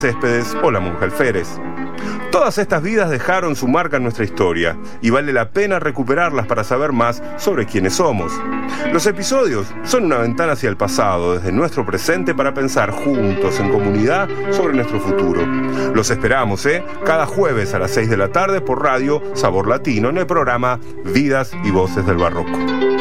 Céspedes o la monja Alférez. Todas estas vidas dejaron su marca en nuestra historia y vale la pena recuperarlas para saber más sobre quiénes somos. Los episodios son una ventana hacia el pasado, desde nuestro presente, para pensar juntos, en comunidad, sobre nuestro futuro. Los esperamos, cada jueves a las 6 de la tarde por radio Sabor Latino en el programa Vidas y Voces del Barroco.